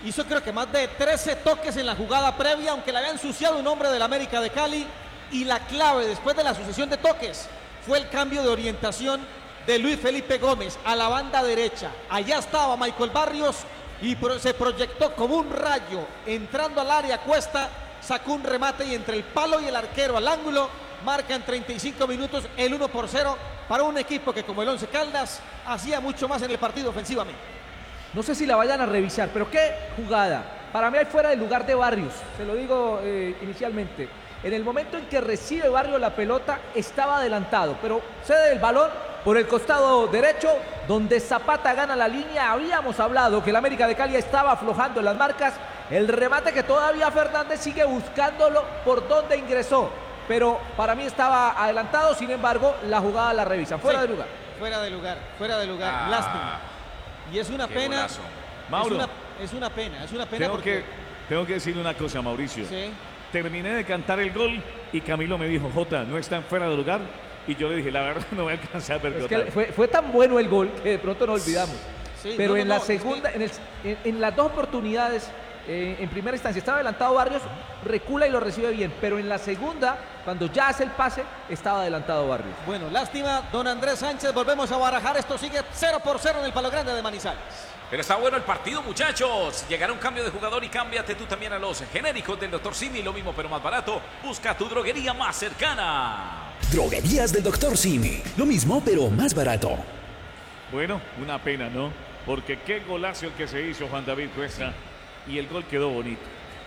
Hizo creo que más de 13 toques en la jugada previa, aunque le había ensuciado un hombre del América de Cali. Y la clave después de la sucesión de toques fue el cambio de orientación de Luis Felipe Gómez a la banda derecha. Allá estaba Michael Barrios y se proyectó como un rayo entrando al área. Cuesta sacó un remate y entre el palo y el arquero al ángulo marca en 35 minutos el 1-0 para un equipo que como el Once Caldas hacía mucho más en el partido ofensivamente. No sé si la vayan a revisar, pero qué jugada. Para mí hay fuera del lugar de Barrios, se lo digo inicialmente. En el momento en que recibe Barrios la pelota, estaba adelantado, pero cede el balón por el costado derecho, donde Zapata gana la línea. Habíamos hablado que el América de Cali estaba aflojando en las marcas. El remate que todavía Fernández sigue buscándolo por donde ingresó. Pero para mí estaba adelantado, sin embargo, la jugada la revisan. Fuera de lugar. Fuera de lugar. Lástima. Y es una pena. Golazo. Mauro. Es una pena Tengo que decirle una cosa, Mauricio. Sí. Terminé de cantar el gol y Camilo me dijo, Jota, ¿no están fuera de lugar? Y yo le dije, la verdad no voy a alcanzar a percotar. Es que fue tan bueno el gol que de pronto nos olvidamos. Sí, pero en la segunda, en las dos oportunidades, en primera instancia estaba adelantado Barrios, recula y lo recibe bien. Pero en la segunda, cuando ya hace el pase, estaba adelantado Barrios. Bueno, lástima, don Andrés Sánchez, volvemos a barajar. Esto sigue 0-0 en el Palo Grande de Manizales. Pero está bueno el partido, muchachos. Llegará un cambio de jugador y cámbiate tú también a los genéricos del Dr. Simi. Lo mismo pero más barato. Busca tu droguería más cercana. Droguerías del Dr. Simi. Lo mismo pero más barato. Bueno, una pena, ¿no? Porque qué golazo el que se hizo Juan David Cuesta. Y el gol quedó bonito.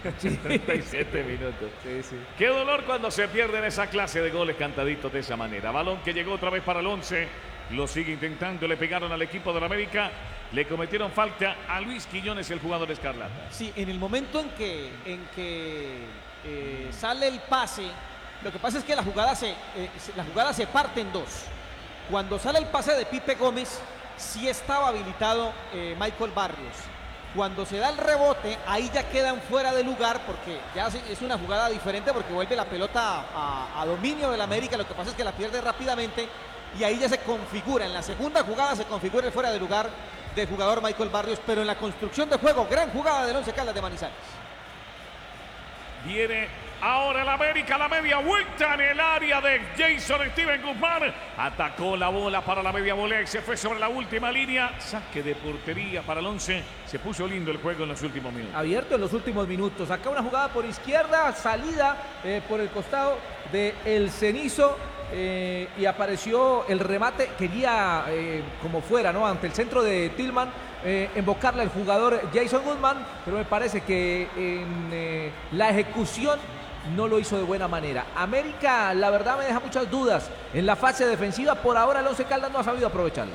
37 minutos. Sí. Qué dolor cuando se pierden esa clase de goles cantaditos de esa manera. Balón que llegó otra vez para el 11. Lo sigue intentando, le pegaron al equipo de la América. Le cometieron falta a Luis Quiñones, el jugador escarlata. Sí, en el momento en que sale el pase, lo que pasa es que la jugada se parte en dos. Cuando sale el pase de Pipe Gómez, sí estaba habilitado Michael Barrios. Cuando se da el rebote, ahí ya quedan fuera de lugar porque ya es una jugada diferente porque vuelve la pelota a dominio del América. Lo que pasa es que la pierde rápidamente y ahí ya se configura. En la segunda jugada se configura el fuera de lugar del jugador Michael Barrios, pero en la construcción de juego, gran jugada del Once Caldas de Manizales. Viene ahora el América, la media vuelta en el área de Jason Steven Guzmán. Atacó la bola para la media volea y se fue sobre la última línea. Saque de portería para el 11. Se puso lindo el juego en los últimos minutos. Abierto en los últimos minutos. Acá una jugada por izquierda, salida por el costado de El Cenizo. Y apareció el remate, quería como fuera, ¿no? Ante el centro de Tillman, embocarle al jugador Jason Guzmán, pero me parece que en la ejecución no lo hizo de buena manera. América, la verdad, me deja muchas dudas en la fase defensiva. Por ahora el Once Caldas no ha sabido aprovecharla.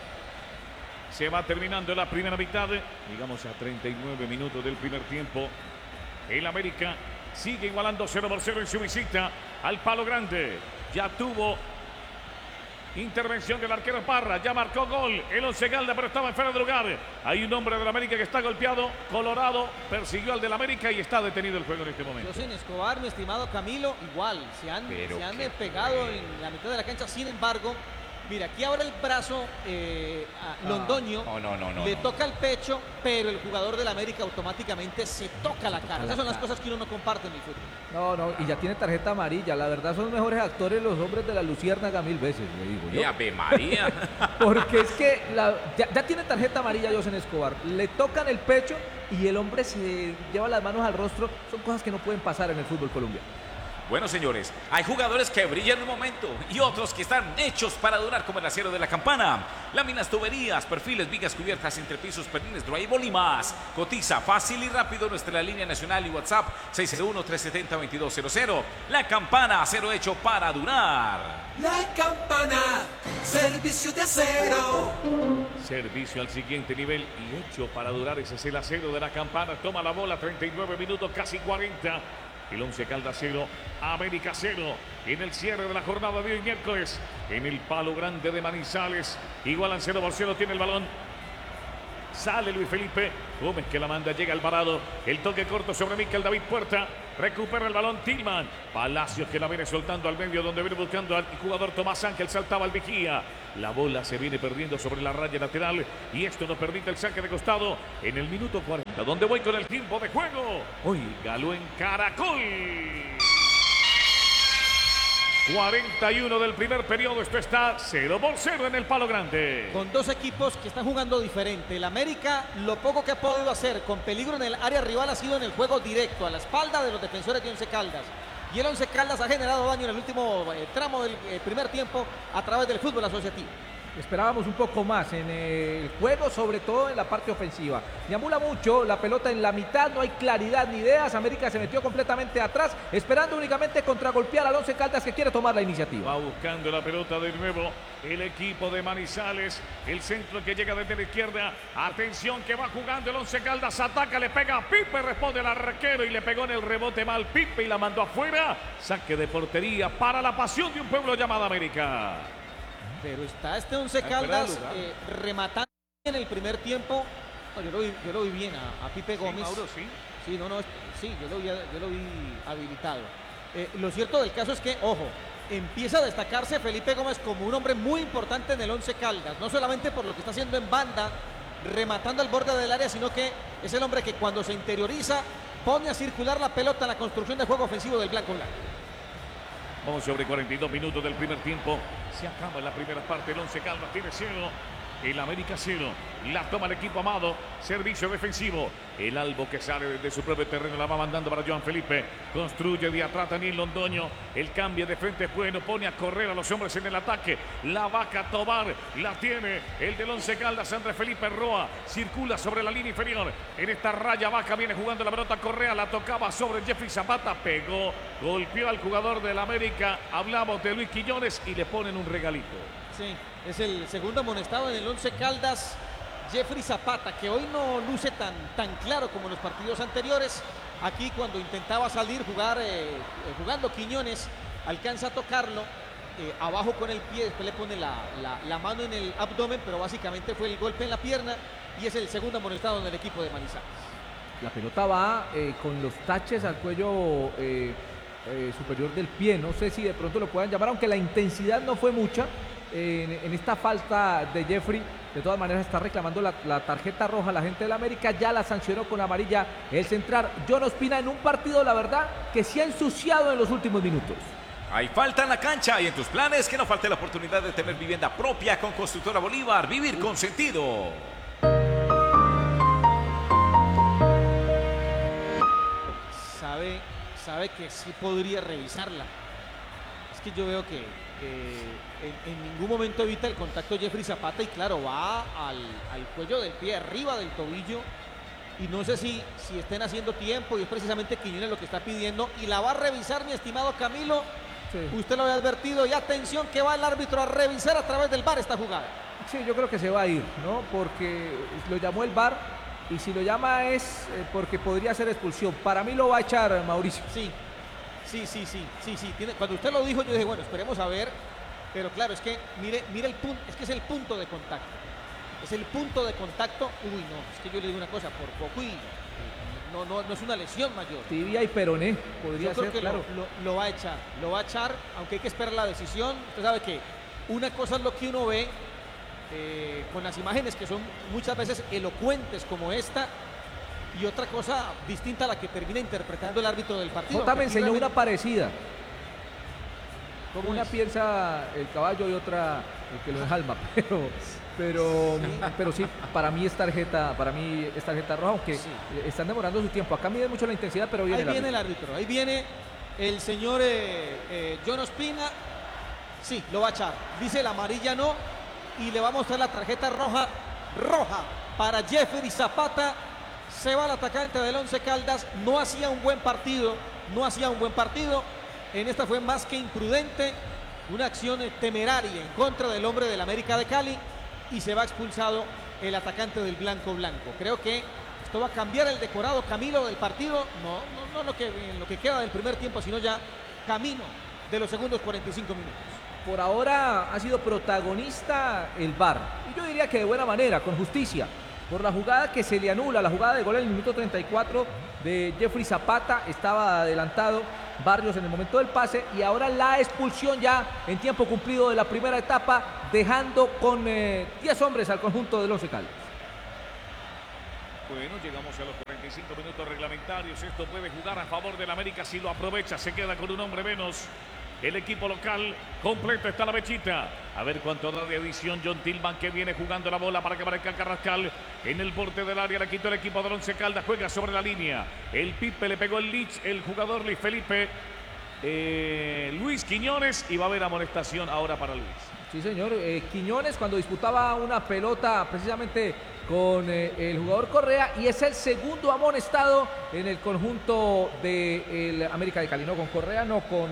Se va terminando la primera mitad, llegamos a 39 minutos del primer tiempo. El América sigue igualando 0-0 en su visita al Palo Grande. Ya tuvo intervención del arquero Parra, ya marcó gol el Once Caldas, pero estaba en fuera de lugar. Hay un hombre del América que está golpeado. Colorado persiguió al del América y está detenido el juego en este momento. José Escobar, mi estimado Camilo, igual, se han pegado en la mitad de la cancha. Sin embargo, mira, aquí ahora el brazo a Londoño le toca el pecho, pero el jugador del América automáticamente se toca la cara. Esas son las cosas que uno no comparte en el fútbol. No, y ya tiene tarjeta amarilla. La verdad son mejores actores los hombres de la Luciérnaga 1000 veces, le digo yo. ¡Y Ave María! Porque es que ya tiene tarjeta amarilla José Escobar. Le tocan el pecho y el hombre se lleva las manos al rostro. Son cosas que no pueden pasar en el fútbol colombiano. Bueno, señores, hay jugadores que brillan en un momento y otros que están hechos para durar, como el acero de la Campana. Láminas, tuberías, perfiles, vigas cubiertas, entrepisos, pernines, drywall y más. Cotiza fácil y rápido nuestra línea nacional y WhatsApp 601-370-2200. La Campana, acero hecho para durar. La Campana, servicio de acero. Servicio al siguiente nivel y hecho para durar. Ese es el acero de la Campana. Toma la bola, 39 minutos, casi 40. El Once Caldas 0, América 0. En el cierre de la jornada de hoy miércoles, en el Palo Grande de Manizales. Igualan 0-0, tiene el balón. Sale Luis Felipe Gómez que la manda, llega al parado. El toque corto sobre Mikel David Puerta. Recupera el balón Tillman. Palacios que la viene soltando al medio donde viene buscando al jugador Tomás Ángel. Saltaba al vigía. La bola se viene perdiendo sobre la raya lateral y esto nos permite el saque de costado en el minuto 40. Donde voy con el tiempo de juego. Óigalo en Caracol. 41 del primer periodo, esto está 0-0 en el Palo Grande. Con dos equipos que están jugando diferente. El América, lo poco que ha podido hacer con peligro en el área rival ha sido en el juego directo, a la espalda de los defensores de Once Caldas. Y el Once Caldas ha generado daño en el último tramo del primer tiempo a través del fútbol asociativo. Esperábamos un poco más en el juego, sobre todo en la parte ofensiva. Deambula mucho la pelota en la mitad, no hay claridad ni ideas. América se metió completamente atrás, esperando únicamente contragolpear al Once Caldas que quiere tomar la iniciativa. Va buscando la pelota de nuevo el equipo de Manizales. El centro que llega desde la izquierda. Atención que va jugando el Once Caldas. Ataca, le pega a Pipe, responde el arquero y le pegó en el rebote mal Pipe y la mandó afuera. Saque de portería para la pasión de un pueblo llamado América. Pero está este Once Caldas rematando en el primer tiempo. No, yo lo vi bien a Pipe Gómez. Mauro, sí. Sí, sí, yo lo vi habilitado. Lo cierto del caso es que, ojo, empieza a destacarse Felipe Gómez como un hombre muy importante en el Once Caldas. No solamente por lo que está haciendo en banda, rematando al borde del área, sino que es el hombre que cuando se interioriza pone a circular la pelota en la construcción de juego ofensivo del blanco blanco. Vamos sobre 42 minutos del primer tiempo. Se acaba la primera parte. El Once Caldas tiene 0. El América 0. La toma el equipo Amado. Servicio defensivo. El Albo que sale desde su propio terreno. La va mandando para Joan Felipe. Construye de atrás Daniel Londoño. El cambio de frente es bueno. Pone a correr a los hombres en el ataque. La vaca Tobar. La tiene el del Once Caldas. Andrés Felipe Roa. Circula sobre la línea inferior. En esta raya baja viene jugando la pelota Correa. La tocaba sobre Jeffrey Zapata. Pegó. Golpeó al jugador del América. Hablamos de Luis Quiñones y le ponen un regalito. Sí, es el segundo amonestado en el Once Caldas, Jeffrey Zapata, que hoy no luce tan claro como en los partidos anteriores. Aquí cuando intentaba salir, jugando Quiñones, alcanza a tocarlo abajo con el pie, después le pone la mano en el abdomen, pero básicamente fue el golpe en la pierna y es el segundo amonestado en el equipo de Manizales. La pelota va con los taches al cuello superior del pie, no sé si de pronto lo puedan llamar, aunque la intensidad no fue mucha en esta falta de Jeffrey. De todas maneras está reclamando la tarjeta roja la gente del América, ya la sancionó con amarilla el central John Ospina en un partido, la verdad, que se ha ensuciado en los últimos minutos. Hay falta en la cancha y en tus planes que no falte la oportunidad de tener vivienda propia con Constructora Bolívar. Vivir con sentido. Sabe que sí podría revisarla. Es que yo veo que en ningún momento evita el contacto Jeffrey Zapata y claro, va al cuello del pie, arriba del tobillo. Y no sé si estén haciendo tiempo y es precisamente Quiñones lo que está pidiendo. Y la va a revisar mi estimado Camilo. Sí. Usted lo había advertido y atención que va el árbitro a revisar a través del VAR esta jugada. Sí, yo creo que se va a ir, ¿no? Porque lo llamó el VAR y si lo llama es porque podría ser expulsión. Para mí lo va a echar Mauricio. Sí. Cuando usted lo dijo yo dije, bueno, esperemos a ver. Pero claro, es que mire el punto, es que es el punto de contacto. Es el punto de contacto. Uy, no, es que yo le digo una cosa, por poco y no es una lesión mayor. Tibia y peroné, podría yo creo ser, que claro. Lo va a echar, aunque hay que esperar la decisión. Usted sabe que una cosa es lo que uno ve con las imágenes que son muchas veces elocuentes como esta, y otra cosa distinta a la que termina interpretando el árbitro del partido. Jota me enseñó una parecida. ¿Cómo una es? piensa el caballo y otra el que lo enjalma, pero sí, para mí es tarjeta roja, aunque Sí. están demorando su tiempo. Acá mide mucho la intensidad, pero viene Ahí viene el árbitro, ahí viene el señor John Ospina. Sí, lo va a echar. Dice la amarilla no y le va a mostrar la tarjeta roja para Jeffrey Zapata. Se va el atacante del Once Caldas. No hacía un buen partido. En esta fue más que imprudente. Una acción temeraria en contra del hombre del América de Cali y se va expulsado el atacante del blanco. Creo que esto va a cambiar el decorado, Camilo, del partido. No en lo que queda del primer tiempo, sino ya camino de los segundos 45 minutos. Por ahora ha sido protagonista el VAR. Y yo diría que de buena manera, con justicia. por la jugada que se le anula, la jugada de gol en el minuto 34 de Jeffrey Zapata. Estaba adelantado Barrios en el momento del pase y ahora la expulsión ya en tiempo cumplido de la primera etapa, dejando con 10 hombres al conjunto del Once Caldas. Bueno, llegamos a los 45 minutos reglamentarios. Esto puede jugar a favor del América si lo aprovecha. Se queda con un hombre menos. El equipo local completo está la mechita. A ver cuánto da de adición John Tillman, que viene jugando la bola para que aparezca Carrascal en el borde del área. La quitó el equipo del Once Caldas. Juega sobre la línea. El Pipe le pegó el Lich, el jugador Luis Felipe. Luis Quiñones, y va a haber amonestación ahora para Luis. Sí, señor. Quiñones, cuando disputaba una pelota precisamente con el jugador Correa, y es el segundo amonestado en el conjunto del América de Cali. No con Correa, no con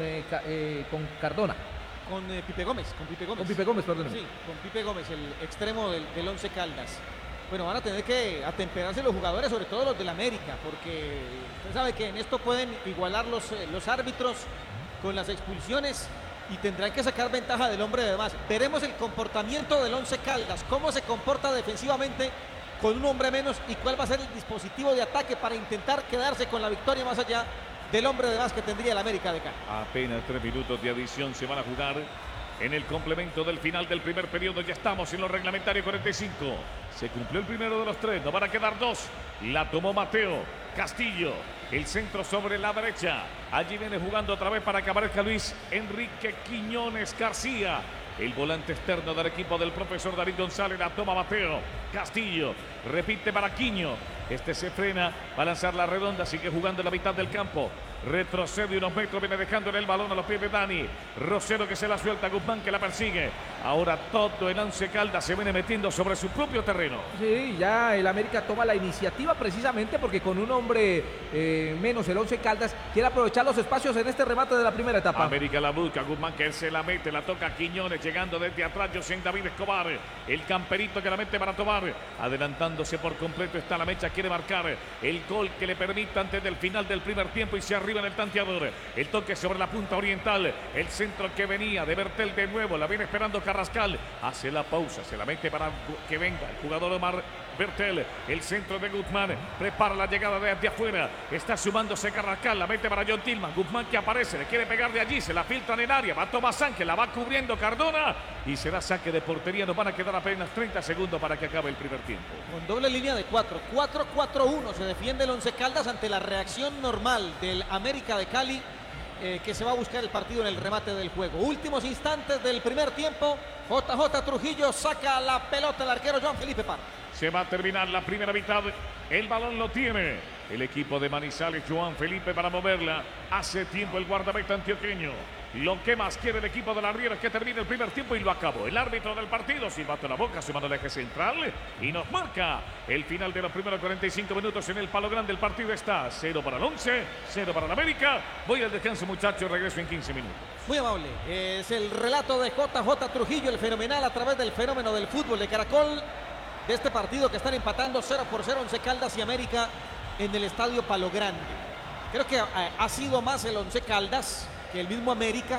Cardona. Con Pipe Gómez. Con Pipe Gómez, perdón. Sí, con Pipe Gómez, el extremo del Once Caldas. Bueno, van a tener que atemperarse los jugadores, sobre todo los del América, porque usted sabe que en esto pueden igualar los árbitros con las expulsiones y tendrán que sacar ventaja del hombre de más. Veremos el comportamiento del Once Caldas, cómo se comporta defensivamente con un hombre menos y cuál va a ser el dispositivo de ataque para intentar quedarse con la victoria más allá del hombre de más que tendría el América de Cali. Apenas 3 minutos de adición se van a jugar en el complemento del final del primer periodo. Ya estamos en los reglamentarios 45. Se cumplió el primero de los 3, nos van a quedar 2. La tomó Mateo Castillo. El centro sobre la derecha. Allí viene jugando otra vez para que aparezca Luis Enrique Quiñones García. El volante externo del equipo del profesor David González. La toma Mateo Castillo. Repite para Quiño. Este se frena. Va a lanzar la redonda. Sigue jugando en la mitad del campo. Retrocede unos metros. Viene dejándole el balón a los pies de Dani Rosero, que se la suelta. Guzmán, que la persigue. Ahora todo el Once Caldas se viene metiendo sobre su propio terreno. Sí, ya el América toma la iniciativa precisamente porque con un hombre menos el Once Caldas quiere aprovechar los espacios en este remate de la primera etapa. América la busca. Guzmán, que él se la mete. La toca Quiñones. Llegando desde atrás. José David Escobar. El camperito que la mete para tomar. Adelantándose por completo está la mecha. Quiere marcar el gol que le permita antes del final del primer tiempo y se arriba en el tanteador. El toque sobre la punta oriental. El centro que venía de Bertel de nuevo. La viene esperando Carrascal. Hace la pausa. Se la mete para que venga el jugador Omar Bertel. El centro de Guzmán. Prepara la llegada desde afuera. Está sumándose Carrascal. La mete para John Tillman. Guzmán, que aparece. Le quiere pegar de allí. Se la filtran en área. Va Tomás Sánchez. La va cubriendo Cardona. Y será saque de portería. Nos van a quedar apenas 30 segundos para que acabe el primer tiempo. Con doble línea de 4. 4-4-1. Se defiende el Once Caldas ante la reacción normal del América de Cali, que se va a buscar el partido en el remate del juego. Últimos instantes del primer tiempo. JJ Trujillo saca la pelota, el arquero Joan Felipe Parra. Se va a terminar la primera mitad. El balón lo tiene el equipo de Manizales. Joan Felipe para moverla. Hace tiempo el guardameta antioqueño. Lo que más quiere el equipo de la Riera es que termine el primer tiempo y lo acabó. El árbitro del partido, silbato en la boca, sumando el eje central y nos marca el final de los primeros 45 minutos en el palo grande. El partido está 0 para el Once, 0 para el América. Voy al descanso, muchachos, regreso en 15 minutos. Muy amable. Es el relato de JJ Trujillo, el fenomenal a través del fenómeno del fútbol de Caracol, de este partido que están empatando 0-0 Once Caldas y América en el estadio Palo Grande. Creo que ha sido más el Once Caldas que el mismo América,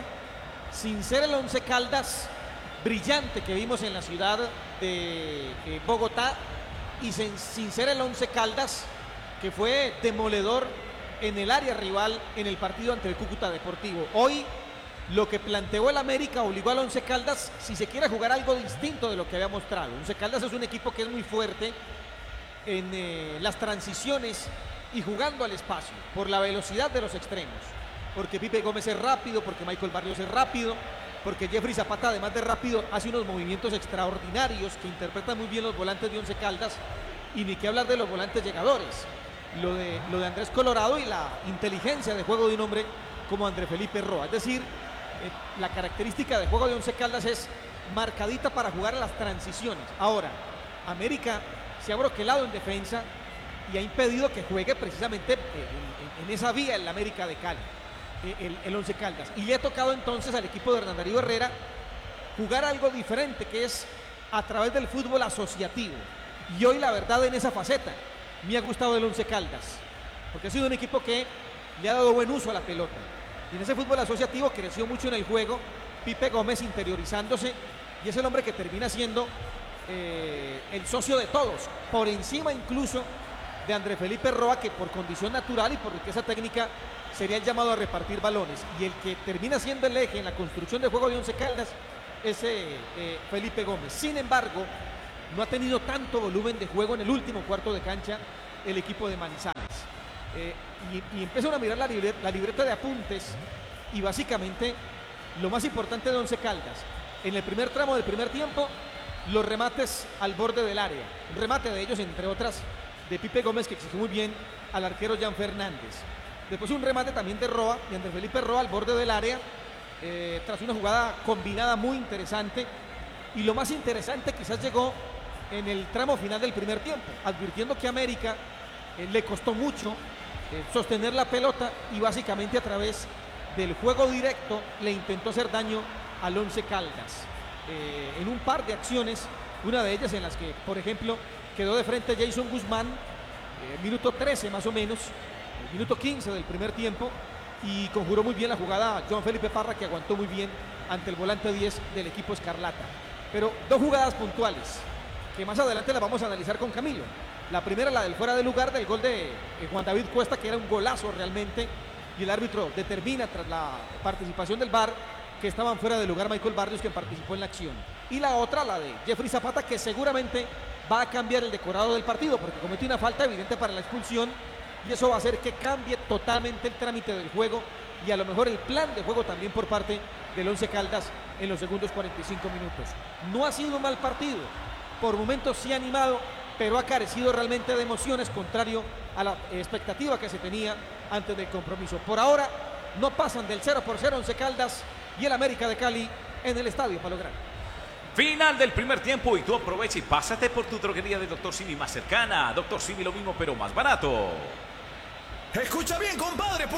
sin ser el Once Caldas brillante que vimos en la ciudad de Bogotá, y sin ser el Once Caldas que fue demoledor en el área rival en el partido ante el Cúcuta Deportivo. Hoy lo que planteó el América obligó al Once Caldas, si se quiere jugar algo distinto de lo que había mostrado. Once Caldas es un equipo que es muy fuerte en las transiciones y jugando al espacio por la velocidad de los extremos, porque Pipe Gómez es rápido, porque Michael Barrios es rápido, porque Jeffrey Zapata, además de rápido, hace unos movimientos extraordinarios que interpretan muy bien los volantes de Once Caldas, y ni qué hablar de los volantes llegadores. Lo de Andrés Colorado y la inteligencia de juego de un hombre como André Felipe Roa. Es decir, la característica de juego de Once Caldas es marcadita para jugar a las transiciones. Ahora, América se ha broquelado en defensa y ha impedido que juegue precisamente en esa vía el América de Cali. El Once Caldas, y le ha tocado entonces al equipo de Hernán Darío Herrera jugar algo diferente, que es a través del fútbol asociativo, y hoy la verdad en esa faceta me ha gustado el Once Caldas, porque ha sido un equipo que le ha dado buen uso a la pelota, y en ese fútbol asociativo creció mucho en el juego Pipe Gómez, interiorizándose, y es el hombre que termina siendo el socio de todos, por encima incluso de André Felipe Roa, que por condición natural y por riqueza técnica sería el llamado a repartir balones, y el que termina siendo el eje en la construcción de juego de Once Caldas es Felipe Gómez. Sin embargo, no ha tenido tanto volumen de juego en el último cuarto de cancha el equipo de Manizales. Y empiezan a mirar la libreta de apuntes, y básicamente lo más importante de Once Caldas en el primer tramo del primer tiempo, los remates al borde del área. Un remate de ellos, entre otras, de Pipe Gómez, que exigió muy bien al arquero Jan Fernández. Después un remate también de Roa, de Andrés Felipe Roa, al borde del área, tras una jugada combinada muy interesante. Y lo más interesante quizás llegó en el tramo final del primer tiempo, advirtiendo que a América le costó mucho sostener la pelota, y básicamente a través del juego directo le intentó hacer daño al Once Caldas. En un par de acciones, una de ellas en las que, por ejemplo, quedó de frente Jason Guzmán, minuto 13 más o menos, minuto 15 del primer tiempo, y conjuró muy bien la jugada John Felipe Parra, que aguantó muy bien ante el volante 10 del equipo Escarlata. Pero dos jugadas puntuales que más adelante las vamos a analizar con Camilo. La primera, la del fuera de lugar, del gol de Juan David Cuesta, que era un golazo realmente, y el árbitro determina, tras la participación del VAR, que estaban fuera de lugar Michael Barrios, que participó en la acción. Y la otra, la de Jeffrey Zapata, que seguramente va a cambiar el decorado del partido, porque cometió una falta evidente para la expulsión, y eso va a hacer que cambie totalmente el trámite del juego, y a lo mejor el plan de juego también por parte del Once Caldas en los segundos 45 minutos. No ha sido un mal partido, por momentos sí ha animado, pero ha carecido realmente de emociones, contrario a la expectativa que se tenía antes del compromiso. Por ahora no pasan del 0-0 Once Caldas y el América de Cali en el estadio Palo Grande. Final del primer tiempo, y tú aprovecha y pásate por tu droguería de Dr. Simi más cercana. Dr. Simi, lo mismo pero más barato. Escucha bien, compadre.